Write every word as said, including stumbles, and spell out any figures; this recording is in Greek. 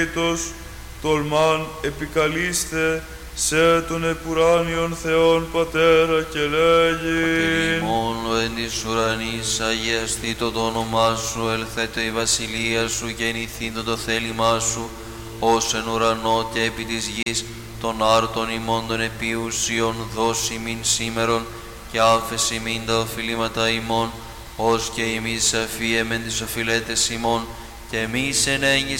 τολμάν επικαλείστε σε τον επουράνιον Θεόν Πατέρα και λέγει μόνο εν της ουρανής αγιαστήτω το όνομά σου, ελθέτω η βασιλεία σου, γεννηθήτω το θέλημά σου, ως εν ουρανό και επί της γης, των άρτων ημών των επιούσιων δώσει μην σήμερον και άφεση μην τα οφειλήματα ημών, ως και εμείς αφίεμεν τις οφειλέτες ημών, και εμείς εν